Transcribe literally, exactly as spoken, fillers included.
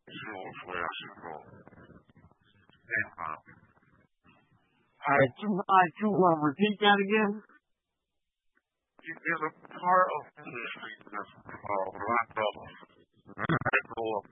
Sure, where she from. That's fine. All right, you, all right, you want to repeat that again? There's a part of the industry that's uh, black brothers that grow up